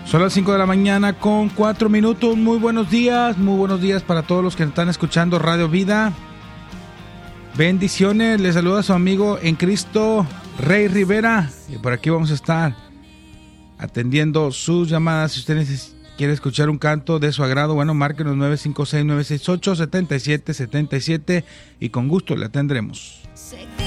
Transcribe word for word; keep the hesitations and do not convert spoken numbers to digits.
Son las cinco de la mañana con cuatro minutos. Muy buenos días, muy buenos días para todos los que están escuchando Radio Vida. Bendiciones, les saluda su amigo en Cristo, Rey Rivera. Y por aquí vamos a estar atendiendo sus llamadas. Si ustedes quieren escuchar un canto de su agrado, bueno, márquenos nueve cinco seis, nueve seis ocho, siete siete siete siete y con gusto le atendremos.